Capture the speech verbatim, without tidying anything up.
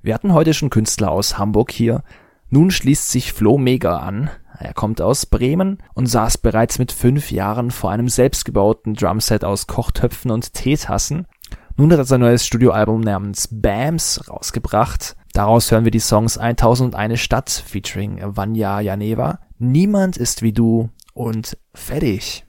Wir hatten heute schon Künstler aus Hamburg hier. Nun schließt sich Flo Mega an. Er kommt aus Bremen und saß bereits mit fünf Jahren vor einem selbstgebauten Drumset aus Kochtöpfen und Teetassen. Nun hat er sein neues Studioalbum namens Bams rausgebracht. Daraus hören wir die Songs tausendundeine Stadt featuring Vanya Janeva, Niemand ist wie du und Fertig.